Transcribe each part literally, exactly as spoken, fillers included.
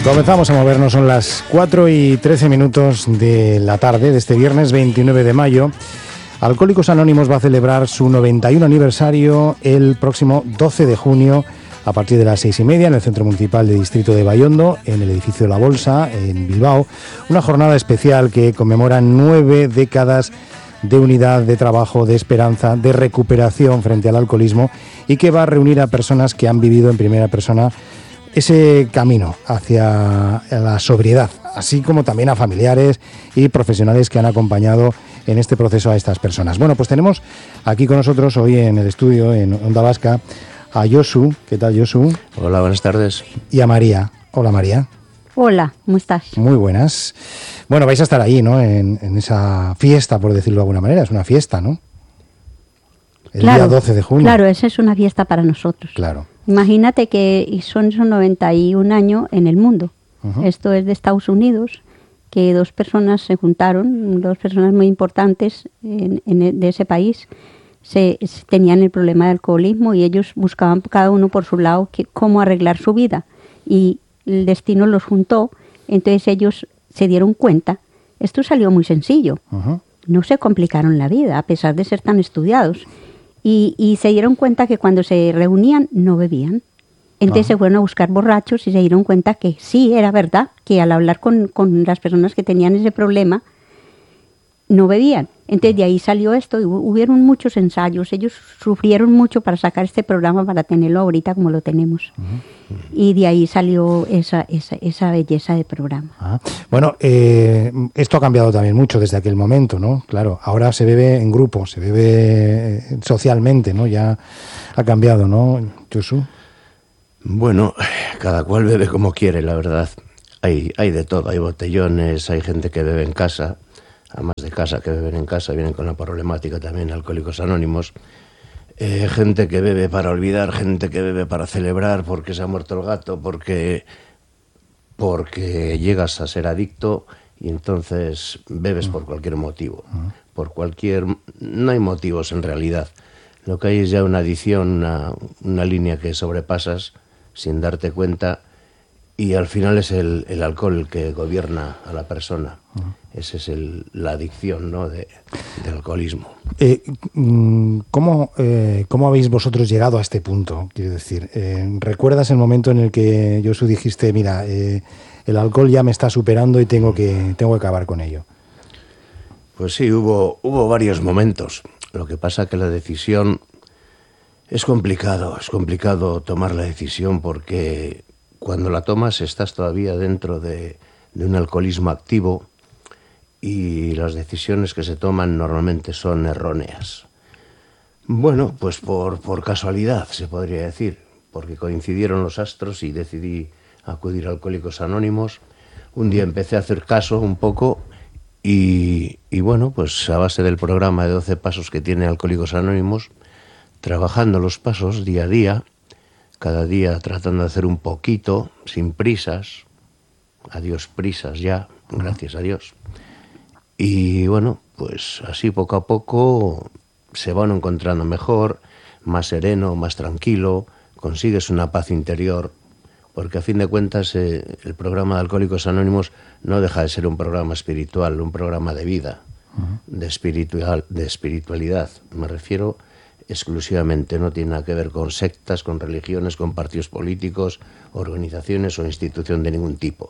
Comenzamos a movernos, son las cuatro y trece minutos de la tarde de este viernes veintinueve de mayo. Alcohólicos Anónimos va a celebrar su noventa y uno aniversario el próximo doce de junio a partir de las seis y media en el Centro Municipal de Distrito de Baiondo, en el edificio La Bolsa, en Bilbao. Una jornada especial que conmemora nueve décadas de unidad, de trabajo, de esperanza, de recuperación frente al alcoholismo y que va a reunir a personas que han vivido en primera persona ese camino hacia la sobriedad, así como también a familiares y profesionales que han acompañado en este proceso a estas personas. Bueno, pues tenemos aquí con nosotros hoy en el estudio, en Onda Vasca, a Josu. ¿Qué tal, Josu? Hola, buenas tardes. Y a María. Hola, María. Hola, ¿cómo estás? Muy buenas. Bueno, vais a estar ahí, ¿no? En, en esa fiesta, por decirlo de alguna manera. Es una fiesta, ¿no? El claro, día doce de junio. Claro, esa es una fiesta para nosotros. Claro. Imagínate que son esos noventa y un años en el mundo. Uh-huh. Esto es de Estados Unidos, que dos personas se juntaron, dos personas muy importantes en, en, de ese país, se, se tenían el problema de alcoholismo y ellos buscaban cada uno por su lado que, cómo arreglar su vida. Y el destino los juntó, entonces ellos se dieron cuenta. Esto salió muy sencillo. Uh-huh. No se complicaron la vida, a pesar de ser tan estudiados. Y, y se dieron cuenta que cuando se reunían no bebían. Entonces Ajá. se fueron a buscar borrachos y se dieron cuenta que sí, era verdad, que al hablar con, con las personas que tenían ese problema, no bebían. Entonces de ahí salió esto y hubieron muchos ensayos. Ellos sufrieron mucho para sacar este programa, para tenerlo ahorita como lo tenemos. Uh-huh. Y de ahí salió esa, esa, esa belleza de programa. Ah, bueno, eh, esto ha cambiado también mucho desde aquel momento, ¿no? Claro, ahora se bebe en grupo, se bebe socialmente, ¿no? Ya ha cambiado, ¿no, Josu? Bueno, cada cual bebe como quiere, la verdad. Hay, hay de todo, hay botellones, hay gente que bebe en casa, además de casa, que beben en casa, vienen con la problemática también, Alcohólicos Anónimos. Eh, gente que bebe para olvidar, gente que bebe para celebrar porque se ha muerto el gato, porque, porque llegas a ser adicto y entonces bebes por cualquier motivo. Por cualquier... No hay motivos en realidad. Lo que hay es ya una adicción, una, una línea que sobrepasas sin darte cuenta y al final es el, el alcohol el que gobierna a la persona. Uh-huh. Esa es el, la adicción, ¿no? de, del alcoholismo. Eh, ¿cómo, eh, ¿Cómo habéis vosotros llegado a este punto? Quiero decir, eh, ¿recuerdas el momento en el que, Josu, dijiste, mira, eh, el alcohol ya me está superando y tengo que, tengo que acabar con ello? Pues sí, hubo, hubo varios momentos. Lo que pasa que la decisión es complicado, es complicado tomar la decisión porque cuando la tomas estás todavía dentro de, de un alcoholismo activo y las decisiones que se toman normalmente son erróneas. Bueno, pues por, por casualidad se podría decir, porque coincidieron los astros y decidí acudir a Alcohólicos Anónimos. Un día empecé a hacer caso un poco y, y bueno, pues a base del programa de doce pasos que tiene Alcohólicos Anónimos, trabajando los pasos día a día, cada día tratando de hacer un poquito, sin prisas, adiós prisas ya, gracias a Dios. Y bueno, pues así poco a poco se van encontrando mejor, más sereno, más tranquilo, consigues una paz interior, porque a fin de cuentas eh, el programa de Alcohólicos Anónimos no deja de ser un programa espiritual, un programa de vida, uh-huh. de, espiritual, de espiritualidad, me refiero exclusivamente, no tiene nada que ver con sectas, con religiones, con partidos políticos, organizaciones o institución de ningún tipo.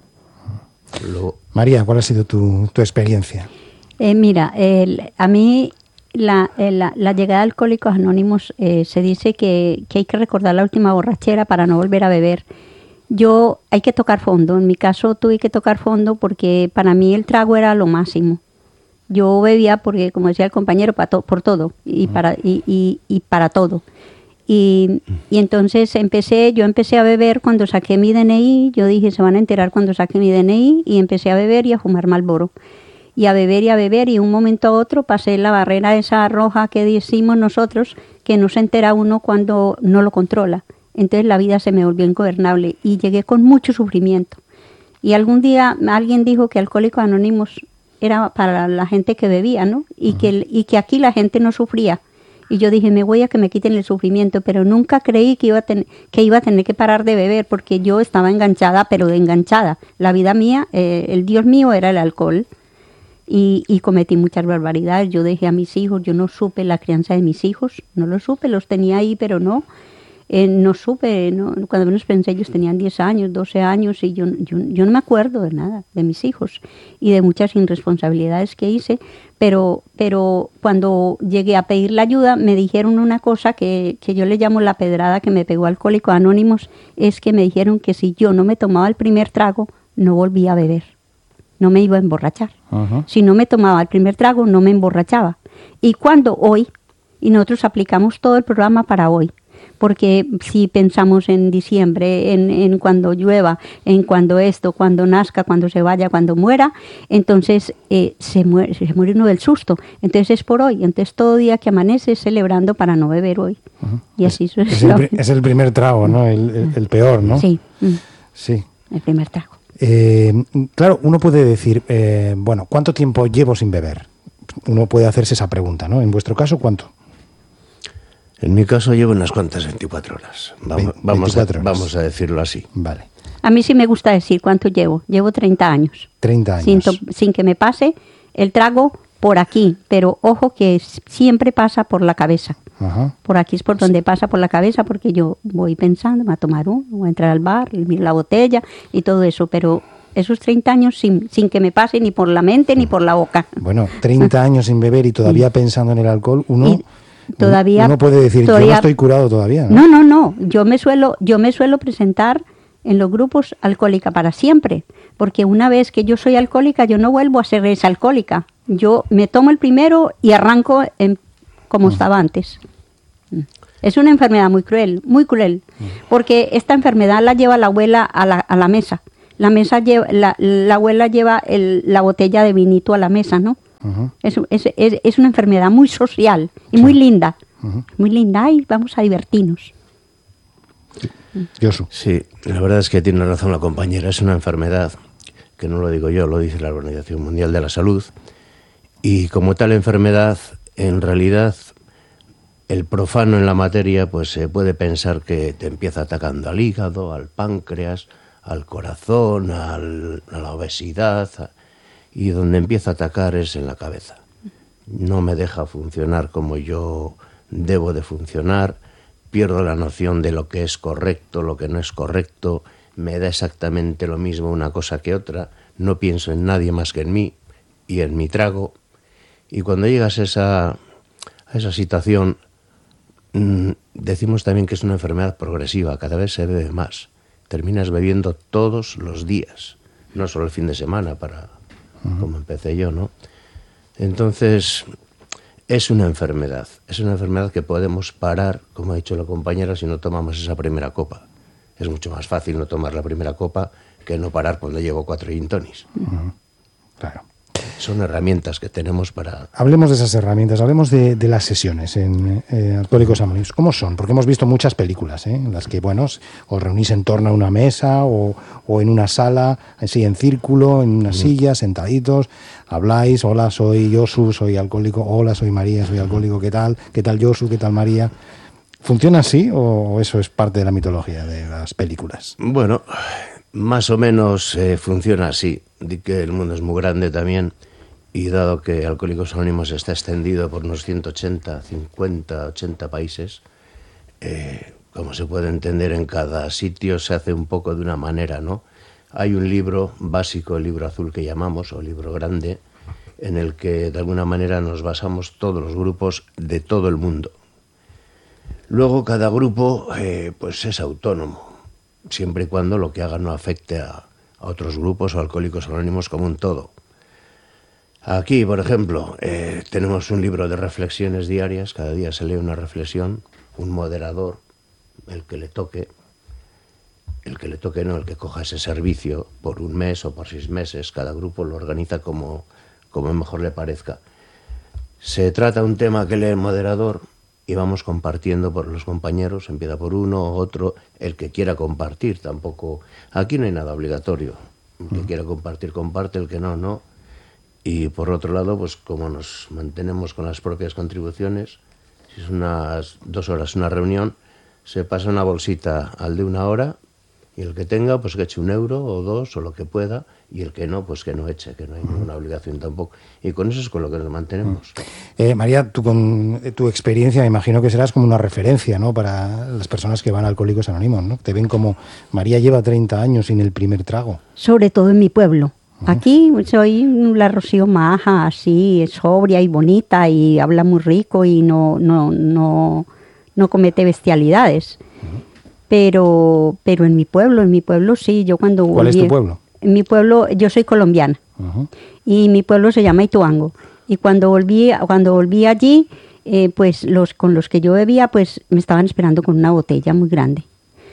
Lo... María, ¿cuál ha sido tu, tu experiencia? Eh, mira, el, a mí la, la, la llegada de Alcohólicos Anónimos eh, se dice que, que hay que recordar la última borrachera para no volver a beber. Yo hay que tocar fondo, en mi caso tuve que tocar fondo porque para mí el trago era lo máximo. Yo bebía porque, como decía el compañero, para to- por todo y para, y, y, y para todo. Y, y entonces empecé, yo empecé a beber cuando saqué mi D N I, yo dije, se van a enterar cuando saque mi D N I, y empecé a beber y a fumar Marlboro. Y a beber y a beber, y de un momento a otro pasé la barrera esa roja que decimos nosotros, que no se entera uno cuando no lo controla. Entonces la vida se me volvió ingobernable y llegué con mucho sufrimiento. Y algún día alguien dijo que Alcohólicos Anónimos era para la gente que bebía, ¿no? Y, uh-huh. que, y que aquí la gente no sufría. Y yo dije, me voy a que me quiten el sufrimiento, pero nunca creí que iba a, ten- que iba a tener que parar de beber, porque yo estaba enganchada, pero de enganchada. La vida mía, eh, el Dios mío era el alcohol. Y, y cometí muchas barbaridades. Yo dejé a mis hijos, yo no supe la crianza de mis hijos, no lo supe, los tenía ahí, pero no, eh, no supe, no, cuando menos pensé, ellos tenían diez años, doce años, y yo, yo, yo no me acuerdo de nada, de mis hijos, y de muchas irresponsabilidades que hice, pero, pero cuando llegué a pedir la ayuda, me dijeron una cosa que, que yo le llamo la pedrada que me pegó Alcohólicos Anónimos, es que me dijeron que si yo no me tomaba el primer trago, no volvía a beber. No me iba a emborrachar. Uh-huh. Si no me tomaba el primer trago, no me emborrachaba. Y cuando hoy, y nosotros aplicamos todo el programa para hoy, porque si pensamos en diciembre, en, en cuando llueva, en cuando esto, cuando nazca, cuando se vaya, cuando muera, entonces eh, se, muere, se muere uno del susto. Entonces es por hoy. Entonces todo día que amanece es celebrando para no beber hoy. Uh-huh. Y así es, es, el, es el primer trago, ¿no? El, el, el peor, ¿no? Sí. Sí. El primer trago. Eh, claro, uno puede decir, eh, bueno, ¿cuánto tiempo llevo sin beber? Uno puede hacerse esa pregunta, ¿no? En vuestro caso, ¿cuánto? En mi caso llevo unas cuantas veinticuatro horas. Vamos, vamos, a, vamos a decirlo así. Vale. A mí sí me gusta decir cuánto llevo. Llevo treinta años. treinta años. Sin, to- sin que me pase el trago por aquí, pero ojo que siempre pasa por la cabeza. Ajá. Por aquí es por donde sí. pasa por la cabeza, porque yo voy pensando, me voy a tomar uno, voy a entrar al bar, miro la botella y todo eso, pero esos treinta años sin, sin que me pase ni por la mente ni por la boca. Bueno, treinta años sin beber y todavía sí. pensando en el alcohol, uno, y todavía, uno puede decir, todavía, yo no estoy curado todavía. No, no, no, no. Yo me suelo, yo me suelo presentar en los grupos alcohólica para siempre, porque una vez que yo soy alcohólica, yo no vuelvo a ser esa alcohólica. Yo me tomo el primero y arranco en, como uh-huh. estaba antes. Es una enfermedad muy cruel, muy cruel, uh-huh. porque esta enfermedad la lleva la abuela a la, a la mesa. La mesa lleva, la, la abuela lleva el, la botella de vinito a la mesa, ¿no? Uh-huh. Es, es, es, es una enfermedad muy social y sí. muy linda, uh-huh. muy linda. Ay, vamos a divertirnos. Yosu. Sí, la verdad es que tiene razón la compañera, es una enfermedad, que no lo digo yo, lo dice la Organización Mundial de la Salud, y como tal enfermedad, en realidad, el profano en la materia, pues se puede pensar que te empieza atacando al hígado, al páncreas, al corazón, al, a la obesidad, a, y donde empieza a atacar es en la cabeza. No me deja funcionar como yo debo de funcionar, pierdo la noción de lo que es correcto, lo que no es correcto, me da exactamente lo mismo una cosa que otra, no pienso en nadie más que en mí y en mi trago. Y cuando llegas a esa, a esa situación, mmm, decimos también que es una enfermedad progresiva, cada vez se bebe más. Terminas bebiendo todos los días, no solo el fin de semana, para uh-huh. como empecé yo, ¿no? Entonces, es una enfermedad, es una enfermedad que podemos parar, como ha dicho la compañera, si no tomamos esa primera copa. Es mucho más fácil no tomar la primera copa que no parar cuando llevo cuatro gin tonics. Uh-huh. Claro. Son herramientas que tenemos para... Hablemos de esas herramientas, hablemos de, de las sesiones en eh, Alcohólicos Anónimos. ¿Cómo son? Porque hemos visto muchas películas, ¿eh? En las que, bueno, os reunís en torno a una mesa o, o en una sala, así en círculo, en una mm. silla, sentaditos, habláis, hola, soy Yosu, soy alcohólico, hola, soy María, soy alcohólico, ¿qué tal? ¿Qué tal Yosu? ¿Qué tal María? ¿Funciona así o eso es parte de la mitología de las películas? Bueno, más o menos eh, funciona así, de que el mundo es muy grande también. Y dado que Alcohólicos Anónimos está extendido por unos ciento ochenta, cincuenta, ochenta países, eh, como se puede entender, en cada sitio se hace un poco de una manera, ¿no? Hay un libro básico, el libro azul que llamamos, o libro grande, en el que de alguna manera nos basamos todos los grupos de todo el mundo. Luego cada grupo eh, pues es autónomo, siempre y cuando lo que haga no afecte a, a otros grupos o Alcohólicos Anónimos como un todo. Aquí, por ejemplo, eh, tenemos un libro de reflexiones diarias, cada día se lee una reflexión, un moderador, el que le toque, el que le toque no, el que coja ese servicio por un mes o por seis meses, cada grupo lo organiza como, como mejor le parezca. Se trata un tema que lee el moderador y vamos compartiendo por los compañeros, empieza por uno o otro, el que quiera compartir, tampoco, aquí no hay nada obligatorio, el que quiera compartir, comparte, el que no, no. Y por otro lado, pues como nos mantenemos con las propias contribuciones, si es unas dos horas una reunión, se pasa una bolsita al de una hora y el que tenga, pues que eche un euro o dos o lo que pueda, y el que no, pues que no eche, que no hay ninguna obligación tampoco. Y con eso es con lo que nos mantenemos. Eh, María, tú con tu experiencia me imagino que serás como una referencia, ¿no?, para las personas que van a Alcohólicos Anónimos, ¿no? Te ven como María lleva treinta años sin el primer trago. Sobre todo en mi pueblo. Aquí soy la Rocío maja, así, sobria y bonita y habla muy rico y no, no, no, no comete bestialidades. Pero, pero en mi pueblo, en mi pueblo sí, yo cuando ¿Cuál volví, es tu pueblo? En mi pueblo, yo soy colombiana. Uh-huh. Y mi pueblo se llama Ituango. Y cuando volví, cuando volví allí, eh, pues los con los que yo bebía, pues me estaban esperando con una botella muy grande.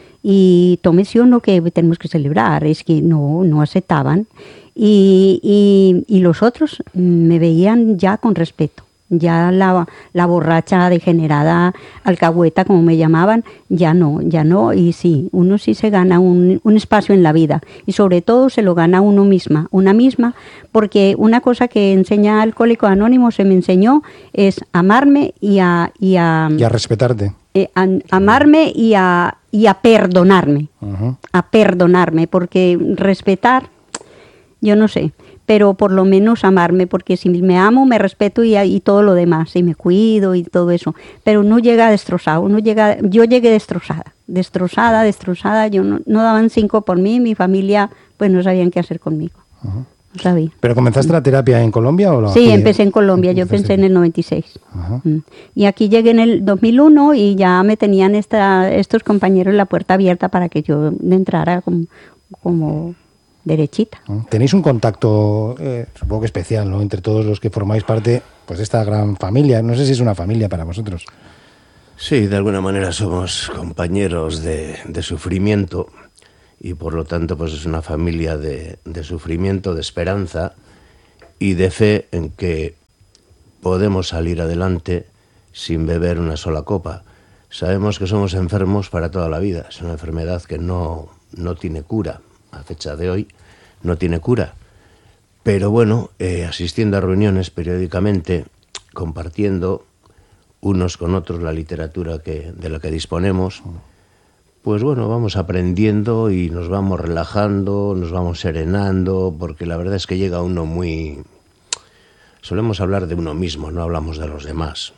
Y tómese uno que tenemos que celebrar, es que no, no aceptaban. Y, y, y los otros me veían ya con respeto. Ya la, la borracha degenerada, alcahueta, como me llamaban, ya no, ya no. Y sí, uno sí se gana un, un espacio en la vida. Y sobre todo se lo gana uno misma, una misma, porque una cosa que enseña Alcohólicos Anónimos, se me enseñó, es amarme y a... Y a, y a respetarte. Eh, a, a amarme y a, y a perdonarme. Uh-huh. A perdonarme, porque respetar, yo no sé, pero por lo menos amarme, porque si me amo, me respeto y, y todo lo demás, y me cuido y todo eso, pero no llega destrozado, uno llega, yo llegué destrozada, destrozada, destrozada, yo no, no daban cinco por mí, mi familia pues no sabían qué hacer conmigo, uh-huh. no sabía. ¿Pero comenzaste la terapia en Colombia o lo Sí, empecé en Colombia, yo pensé en el noventa y seis, uh-huh. y aquí llegué en el dos mil uno y ya me tenían esta, estos compañeros la puerta abierta para que yo entrara como... como derechita. Tenéis un contacto, eh, supongo que especial, ¿no?, entre todos los que formáis parte, pues, de esta gran familia. No sé si es una familia para vosotros. Sí, de alguna manera somos compañeros de, de sufrimiento y por lo tanto pues es una familia de, de sufrimiento, de esperanza y de fe en que podemos salir adelante sin beber una sola copa. Sabemos que somos enfermos para toda la vida. Es una enfermedad que no, no tiene cura. A fecha de hoy no tiene cura, pero bueno, eh, asistiendo a reuniones periódicamente, compartiendo unos con otros la literatura que, de la que disponemos, pues bueno, vamos aprendiendo y nos vamos relajando, nos vamos serenando, porque la verdad es que llega uno muy... Solemos hablar de uno mismo, no hablamos de los demás,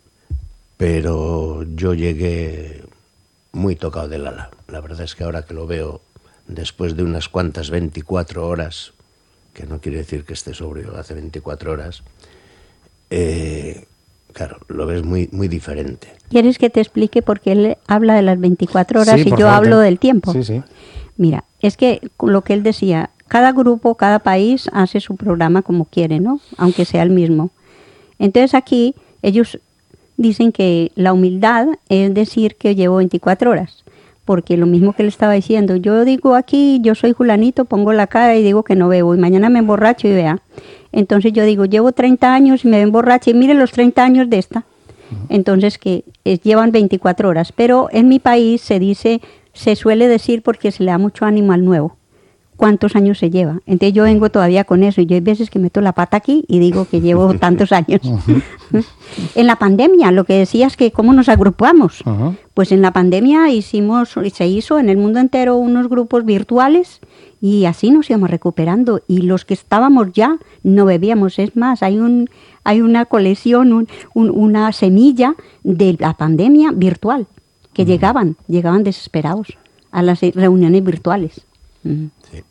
pero yo llegué muy tocado del ala. La verdad es que ahora que lo veo, después de unas cuantas veinticuatro horas, que no quiere decir que esté sobrio hace veinticuatro horas, eh, claro, lo ves muy, muy diferente. ¿Quieres que te explique por qué él habla de las veinticuatro horas sí, y yo favor, hablo del tiempo? Sí, sí. Mira, es que lo que él decía, cada grupo, cada país hace su programa como quiere, ¿no? Aunque sea el mismo. Entonces aquí ellos dicen que la humildad es decir que llevo veinticuatro horas. Porque lo mismo que le estaba diciendo, yo digo aquí, yo soy Julanito, pongo la cara y digo que no bebo, y mañana me emborracho y vea. Entonces yo digo, llevo treinta años y me emborracho y mire los treinta años de esta. Entonces que eh, llevan veinticuatro horas, pero en mi país se dice, se suele decir porque se le da mucho ánimo al nuevo. ¿Cuántos años se lleva? Entonces yo vengo todavía con eso y yo hay veces que meto la pata aquí y digo que llevo tantos años. Uh-huh. En la pandemia, lo que decías que cómo nos agrupamos. Uh-huh. Pues en la pandemia hicimos, se hizo en el mundo entero unos grupos virtuales y así nos íbamos recuperando. Y los que estábamos ya no bebíamos. Es más, hay un hay una colección, un, un, una semilla de la pandemia virtual que uh-huh. llegaban, llegaban desesperados a las reuniones virtuales. Uh-huh. Sí.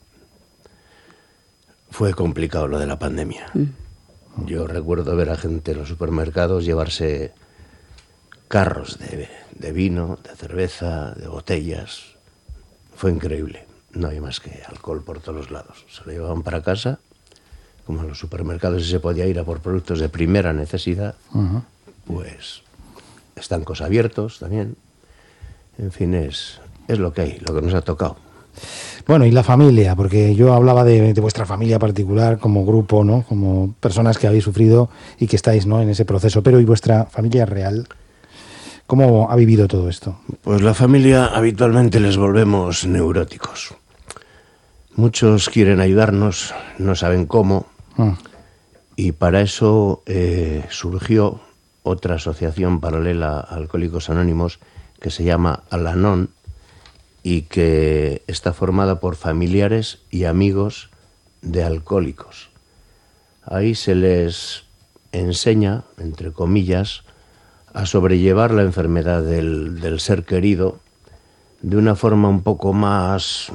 Fue complicado lo de la pandemia. Mm. Yo recuerdo ver a gente en los supermercados llevarse carros de, de vino, de cerveza, de botellas. Fue increíble. No hay más que alcohol por todos los lados. Se lo llevaban para casa, como en los supermercados se podía ir a por productos de primera necesidad, uh-huh. pues estancos abiertos también. En fin, es, es lo que hay, lo que nos ha tocado. Bueno, y la familia, porque yo hablaba de, de vuestra familia particular como grupo, ¿no? Como personas que habéis sufrido y que estáis, ¿no?, en ese proceso, pero ¿y vuestra familia real? ¿Cómo ha vivido todo esto? Pues la familia habitualmente les volvemos neuróticos. Muchos quieren ayudarnos, no saben cómo, ah. y para eso eh, surgió otra asociación paralela a Alcohólicos Anónimos que se llama Al-Anon y que está formada por familiares y amigos de alcohólicos. Ahí se les enseña, entre comillas, a sobrellevar la enfermedad del, del ser querido de una forma un poco más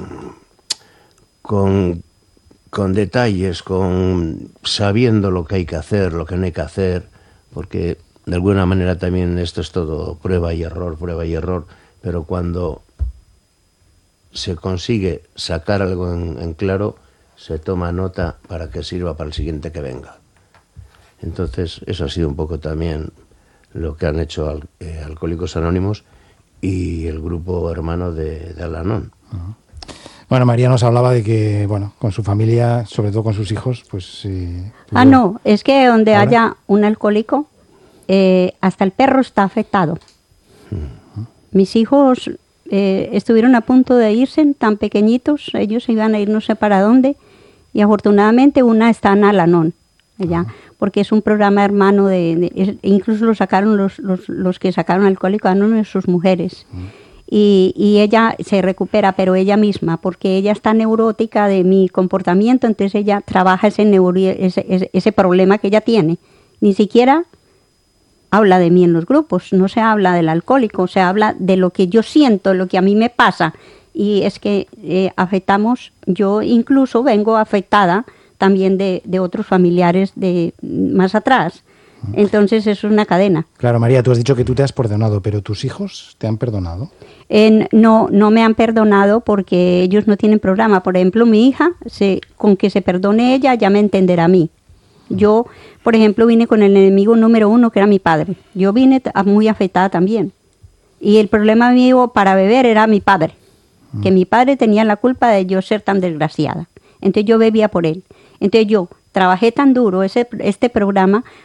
con, con detalles, con sabiendo lo que hay que hacer, lo que no hay que hacer, porque de alguna manera también esto es todo prueba y error, prueba y error, pero cuando se consigue sacar algo en, en claro, se toma nota para que sirva para el siguiente que venga. Entonces, eso ha sido un poco también lo que han hecho al, eh, Alcohólicos Anónimos y el grupo hermano de, de Al-Anon. Uh-huh. Bueno, María nos hablaba de que, bueno, con su familia, sobre todo con sus hijos, pues... Eh, ah, no, es que donde ¿ahora? haya un alcohólico, eh, hasta el perro está afectado. Uh-huh. Mis hijos eh, estuvieron a punto de irse, tan pequeñitos, ellos iban a ir no sé para dónde, y afortunadamente una está en Al-Anon, allá, uh-huh. porque es un programa hermano de... de es, incluso lo sacaron los, los, los que sacaron Alcohólicos Anónimos, sus mujeres. Uh-huh. Y, y ella se recupera, pero ella misma, porque ella está neurótica de mi comportamiento, entonces ella trabaja ese, neuro, ese, ese, ese problema que ella tiene. Ni siquiera habla de mí en los grupos, no se habla del alcohólico, se habla de lo que yo siento, lo que a mí me pasa. Y es que eh, afectamos, yo incluso vengo afectada también de, de otros familiares de más atrás. Entonces es una cadena. Claro, María, tú has dicho que tú te has perdonado, pero ¿tus hijos te han perdonado? Eh, no, no me han perdonado porque ellos no tienen programa. Por ejemplo, mi hija, se, con que se perdone ella, ya me entenderá a mí. Yo, por ejemplo, vine con el enemigo número uno, que era mi padre. Yo vine muy afectada también. Y el problema mío para beber era mi padre. Mm. Que mi padre tenía la culpa de yo ser tan desgraciada. Entonces yo bebía por él. Entonces yo... trabajé tan duro ese, este programa